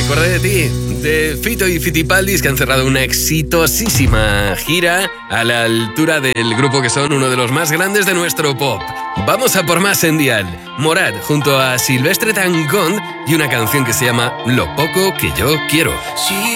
acordé de ti, de Fito y Fitipaldis, que han cerrado una exitosísima gira a la altura del grupo que son uno de los más grandes de nuestro pop. Vamos a por más en Dial. Morat junto a Silvestre Dangond y una canción que se llama Lo poco que yo quiero. Sí.